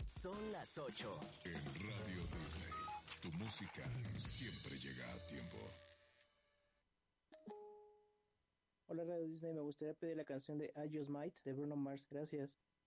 Son las 8. En Radio Disney, tu música siempre llega a tiempo. Hola Radio Disney, me gustaría pedir la canción de I Just Might de Bruno Mars, gracias.